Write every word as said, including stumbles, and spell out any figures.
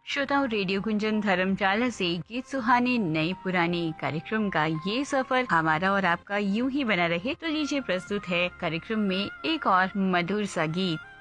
श्रोताओं, रेडियो गुंजन धर्मशाला से गीत सुहाने नए पुराने कार्यक्रम का ये सफर हमारा और आपका यूं ही बना रहे, तो लीजिए प्रस्तुत है कार्यक्रम में एक और मधुर सा गीत।